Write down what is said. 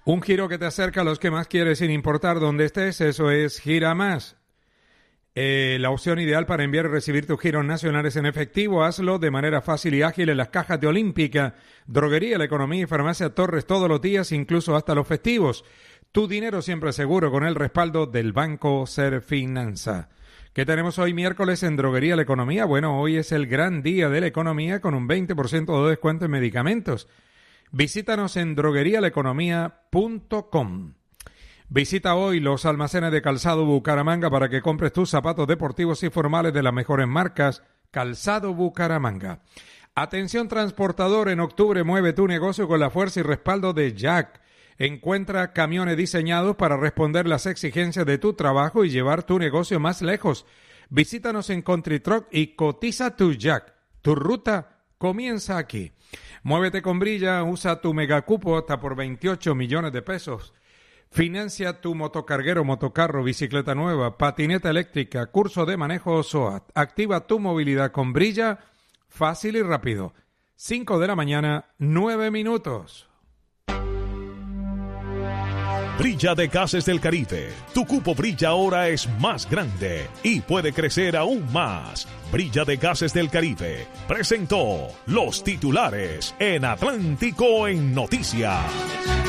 Un giro que te acerca a los que más quieres sin importar dónde estés, eso es Gira Más. La opción ideal para enviar y recibir tus giros nacionales en efectivo, hazlo de manera fácil y ágil en las cajas de Olímpica, Droguería La Economía y Farmacia Torres todos los días, incluso hasta los festivos. Tu dinero siempre seguro con el respaldo del Banco Serfinanza. ¿Qué tenemos hoy miércoles en Droguería La Economía? Bueno, hoy es el gran día de la economía con un 20% de descuento en medicamentos. Visítanos en droguerialaeconomía.com. Visita hoy los almacenes de Calzado Bucaramanga para que compres tus zapatos deportivos y formales de las mejores marcas. Calzado Bucaramanga. Atención transportador, en octubre mueve tu negocio con la fuerza y respaldo de Jack. Encuentra camiones diseñados para responder las exigencias de tu trabajo y llevar tu negocio más lejos. Visítanos en Country Truck y cotiza tu Jack. Tu ruta comienza aquí. Muévete con Brilla, usa tu megacupo hasta por 28 millones de pesos. Financia tu motocarguero, motocarro, bicicleta nueva, patineta eléctrica, curso de manejo SOAT. Activa tu movilidad con Brilla, fácil y rápido. 5 de la mañana, 9 minutos. Brilla de Gases del Caribe. Tu cupo Brilla ahora es más grande y puede crecer aún más. Brilla de Gases del Caribe presentó los titulares en Atlántico en Noticias.